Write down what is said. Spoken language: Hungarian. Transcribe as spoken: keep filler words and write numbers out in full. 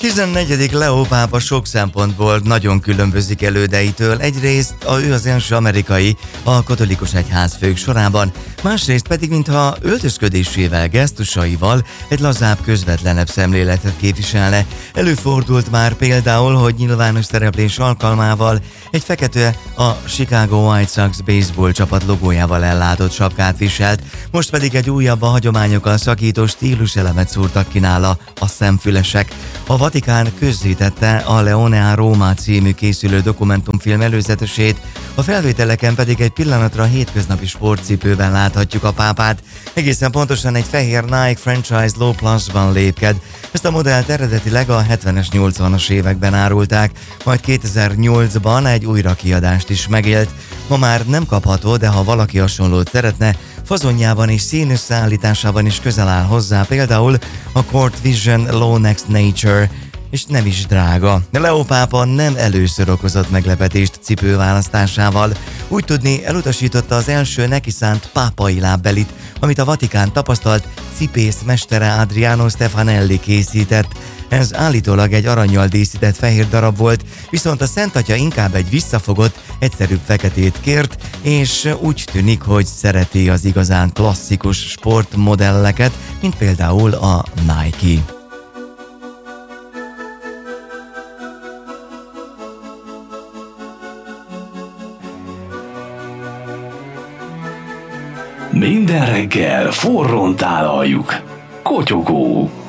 tizennegyedik Leo pápa sok szempontból nagyon különbözik elődeitől. Egyrészt a, ő az első amerikai a katolikus egyházfők sorában, másrészt pedig mintha öltözködésével, gesztusaival egy lazább, közvetlenebb szemléletet képviselne. Előfordult már például, hogy nyilvános szereplés alkalmával egy fekete a Chicago White Sox baseball csapat logójával ellátott sapkát viselt, most pedig egy újabb, a hagyományokkal szakító stíluselemet szúrtak ki nála a szemfülesek. A Vatikán közzétette a Leone a Roma című készülő dokumentumfilm előzetesét, a felvételeken pedig egy pillanatra hétköznapi sportcipőben láthatjuk a pápát. Egészen pontosan egy fehér Nike franchise Low Plus-ban lépked. Ezt a modellt eredetileg a hetvenes, nyolcvanas években árulták, majd kétezer-nyolcban egy újrakiadást is megélt. Ma már nem kapható, de ha valaki hasonlót szeretne, fazonjában és színösszeállításában is közel áll hozzá, például a Court Vision Low Next Nature, és nem is drága. Leo pápa nem először okozott meglepetést cipőválasztásával. Úgy tudni, elutasította az első neki szánt pápai lábbelit, amit a Vatikán tapasztalt cipész mestere Adriano Stefanelli készített. Ez állítólag egy arannyal díszített fehér darab volt, viszont a Szent Atya inkább egy visszafogott, egyszerűbb feketét kért, és úgy tűnik, hogy szereti az igazán klasszikus sportmodelleket, mint például a Nike. Minden reggel forrón tálaljuk. Kotyogó.